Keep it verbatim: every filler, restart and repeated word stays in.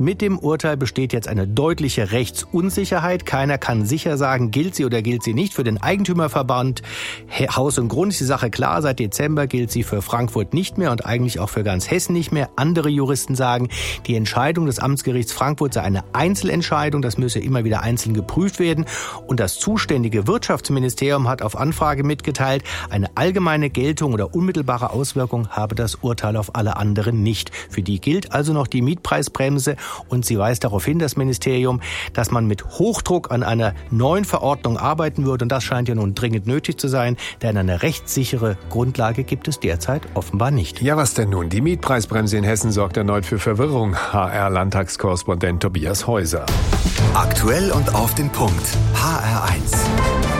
mit dem Urteil besteht jetzt eine deutliche Rechtsunsicherheit. Keiner kann sicher sagen, gilt sie oder gilt sie nicht. Für den Eigentümerverband Haus und Grund ist die Sache klar. Seit Dezember gilt sie für Frankfurt nicht mehr und eigentlich auch für ganz Hessen nicht mehr. Andere Juristen sagen, die Entscheidung des Amtsgerichts Frankfurt sei eine Einzelentscheidung. Das müsse immer wieder einzeln geprüft werden. Und das zuständige Wirtschaftsministerium hat auf Anfrage mitgeteilt, eine allgemeine Geltung oder unmittelbare Auswirkung habe das Urteil auf alle anderen nicht. Für die gilt also noch die Mietpreisbremse und sie weist darauf hin, das Ministerium, dass man mit Hochdruck an einer neuen Verordnung arbeiten würde und das scheint ja nun dringend nötig zu sein, denn eine rechtssichere Grundlage gibt es derzeit offenbar nicht. Ja, was denn nun? Die Mietpreisbremse in Hessen sorgt erneut für Verwirrung. H R-Landtagskorrespondent Tobias Häuser. Aktuell und auf den Punkt. H R eins.